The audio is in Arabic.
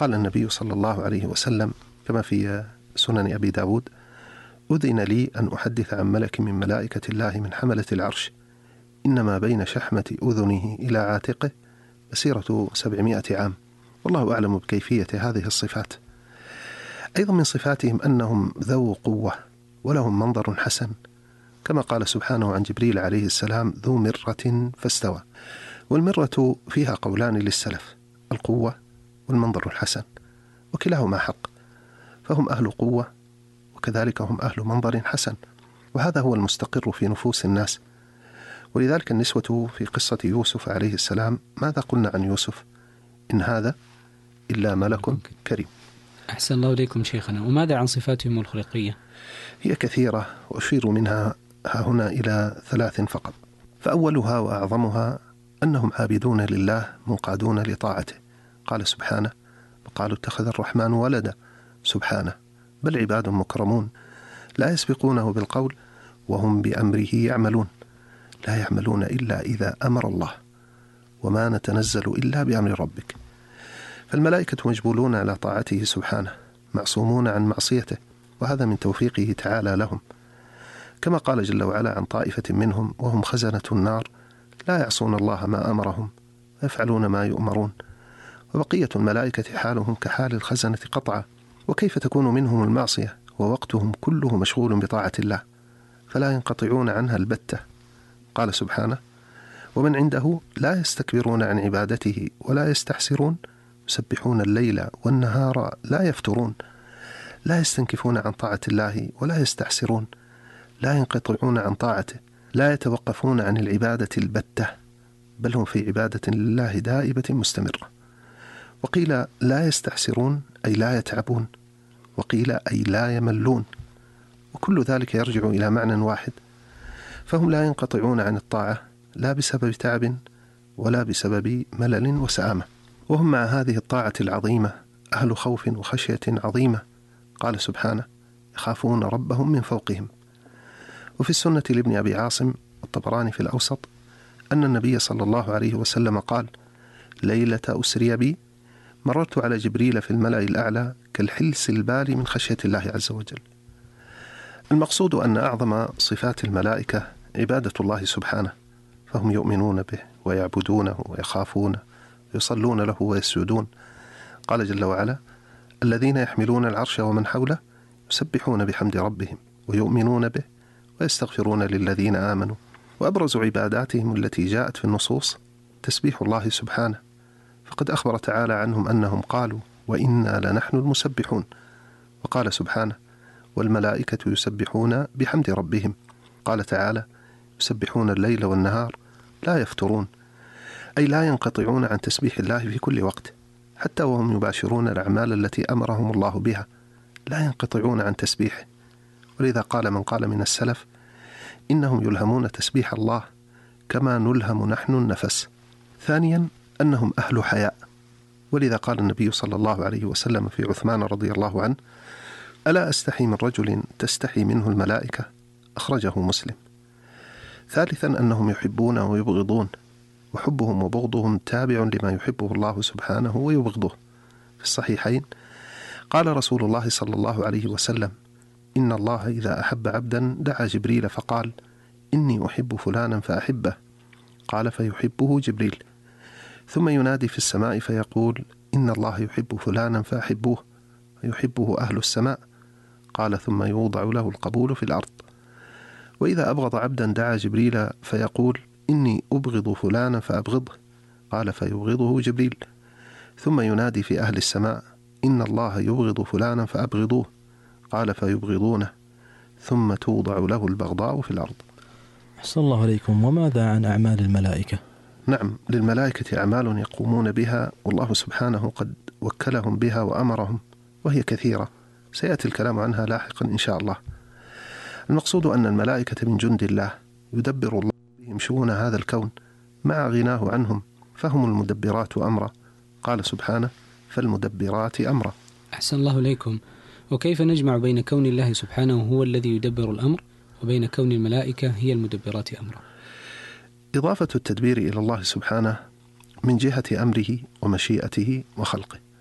قال النبي صلى الله عليه وسلم كما في سنن أبي داود: أذن لي أن أحدث عن ملك من ملائكة الله من حملة العرش إنما بين شحمة أذنه إلى عاتقه مسيرة 700 عام، والله أعلم بكيفية هذه الصفات. أيضا من صفاتهم أنهم ذو قوة ولهم منظر حسن، كما قال سبحانه عن جبريل عليه السلام: ذو مرة فاستوى. والمرة فيها قولان للسلف: القوة والمنظر الحسن، وكلاهما حق، فهم أهل قوة وكذلك هم أهل منظر حسن، وهذا هو المستقر في نفوس الناس. ولذلك النسوة في قصة يوسف عليه السلام ماذا قلنا عن يوسف؟ إن هذا إلا ملك كريم. أحسن الله إليكم شيخنا. وماذا عن صفاتهم الخلقية؟ هي كثيرة وأشير منها هنا إلى 3 فقط. فأولها وأعظمها أنهم عابدون لله منقادون لطاعته. قال سبحانه: وقالوا اتخذ الرحمن ولدا، سبحانه، بل عباد مكرمون لا يسبقونه بالقول وهم بأمره يعملون، لا يعملون إلا إذا أمر الله، وما نتنزل إلا بأمر ربك. فالملائكة مجبولون على طاعته سبحانه، معصومون عن معصيته، وهذا من توفيقه تعالى لهم، كما قال جل وعلا عن طائفة منهم: وهم خزنة النار لا يعصون الله ما أمرهم ويفعلون ما يؤمرون. وبقية الملائكة حالهم كحال الخزنة قطعا، وكيف تكون منهم المعصية ووقتهم كله مشغول بطاعة الله، فلا ينقطعون عنها البتة. قال سبحانه: ومن عنده لا يستكبرون عن عبادته ولا يستحسرون يسبحون الليل والنهار لا يفترون، لا يستنكفون عن طاعة الله ولا يستحسرون، لا ينقطعون عن طاعته، لا يتوقفون عن العبادة البتة، بل هم في عبادة لله دائبة مستمرة. وقيل لا يستحسرون أي لا يتعبون، وقيل أي لا يملون، وكل ذلك يرجع إلى معنى واحد، فهم لا ينقطعون عن الطاعة لا بسبب تعب ولا بسبب ملل وسآمة، وهم مع هذه الطاعة العظيمة أهل خوف وخشية عظيمة. قال سبحانه: يخافون ربهم من فوقهم. وفي السنة لابن أبي عاصم والطبراني في الأوسط أن النبي صلى الله عليه وسلم قال: ليلة أسري بي مررت على جبريل في الملأ الأعلى كالحلس البالي من خشية الله عز وجل. المقصود أن أعظم صفات الملائكة عبادة الله سبحانه، فهم يؤمنون به ويعبدونه ويخافونه ويصلون له ويسجدون. قال جل وعلا: الذين يحملون العرش ومن حوله يسبحون بحمد ربهم ويؤمنون به ويستغفرون للذين آمنوا. وأبرز عباداتهم التي جاءت في النصوص تسبيح الله سبحانه، فقد أخبر تعالى عنهم أنهم قالوا: وإنا لنحن المسبحون. وقال سبحانه: والملائكة يسبحون بحمد ربهم. قال تعالى: يسبحون الليل والنهار لا يفترون، أي لا ينقطعون عن تسبيح الله في كل وقت، حتى وهم يباشرون الأعمال التي أمرهم الله بها لا ينقطعون عن تسبيحه. ولذا قال من قال من السلف: إنهم يلهمون تسبيح الله كما نلهم نحن النفس. ثانيا أنهم أهل حياء، ولذا قال النبي صلى الله عليه وسلم في عثمان رضي الله عنه: ألا أستحي من رجل تستحي منه الملائكة؟ أخرجه مسلم. ثالثا أنهم يحبون ويبغضون، وحبهم وبغضهم تابع لما يحبه الله سبحانه ويبغضه. في الصحيحين قال رسول الله صلى الله عليه وسلم: إن الله إذا أحب عبدا دعا جبريل فقال: إني أحب فلانا فأحبه، قال فيحبه جبريل، ثم ينادي في السماء فيقول: إن الله يحب فلانا فأحبوه، ويحبه أهل السماء، قال ثم يوضع له القبول في الأرض. وإذا أبغض عبدا دعا جبريل فيقول: إني أبغض فلانا فأبغضه، قال فيبغضه جبريل، ثم ينادي في أهل السماء: إن الله يبغض فلانا فأبغضوه، قال فيبغضونه، ثم توضع له البغضاء في الأرض. أحسن الله عليكم. وماذا عن أعمال الملائكة؟ نعم، للملائكة أعمال يقومون بها، والله سبحانه قد وكلهم بها وأمرهم، وهي كثيرة سيأتي الكلام عنها لاحقا إن شاء الله. المقصود أن الملائكة من جند الله يدبر الله بهم شؤون هذا الكون مع غناه عنهم، فهم المدبرات أمرا. قال سبحانه: فالمدبرات أمرا. أحسن الله إليكم. وكيف نجمع بين كون الله سبحانه هو الذي يدبر الأمر وبين كون الملائكة هي المدبرات أمرا؟ إضافة التدبير إلى الله سبحانه من جهة أمره ومشيئته وخلقه،